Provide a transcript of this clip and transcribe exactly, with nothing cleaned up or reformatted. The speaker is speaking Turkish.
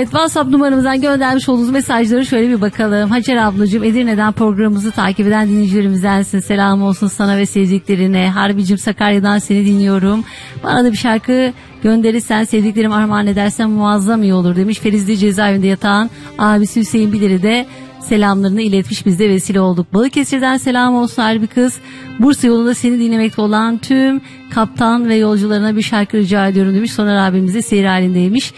Evet, WhatsApp numaramızdan göndermiş olduğunuz mesajları şöyle bir bakalım. Hacer ablacığım, Edirne'den programımızı takip eden dinleyicilerimizdensin. Selam olsun sana ve sevdiklerine. Harbicim, Sakarya'dan seni dinliyorum. Bana da bir şarkı gönderirsen, sevdiklerim armağan edersen muazzam iyi olur demiş. Ferizli cezaevinde yatan abisi Hüseyin Bilir'i de selamlarını iletmiş, biz de vesile olduk. Balıkesir'den selam olsun Harbi kız. Bursa yolunda seni dinlemekte olan tüm kaptan ve yolcularına bir şarkı rica ediyorum demiş. Soner abimiz de seyir halindeymiş.